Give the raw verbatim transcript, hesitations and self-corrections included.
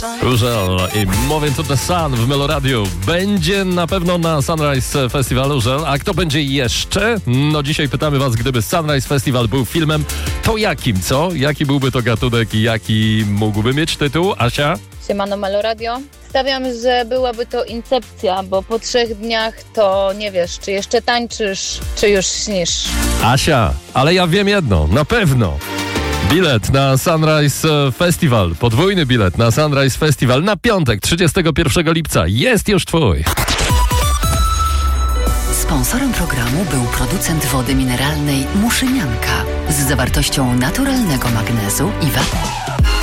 Urzel i Moving to the Sun w Meloradiu. Będzie na pewno na Sunrise Festival Urzel. A kto będzie jeszcze? No dzisiaj pytamy was, gdyby Sunrise Festival był filmem, to jakim, co? Jaki byłby to gatunek i jaki mógłby mieć tytuł? Asia? Siemano Meloradio. Stawiam, że byłaby to Incepcja, bo po trzech dniach to nie wiesz, czy jeszcze tańczysz, czy już śnisz. Asia, ale ja wiem jedno, na pewno. Bilet na Sunrise Festival, podwójny bilet na Sunrise Festival na piątek, trzydziestego pierwszego lipca jest już twój. Sponsorem programu był producent wody mineralnej Muszynianka z zawartością naturalnego magnezu i wapnia.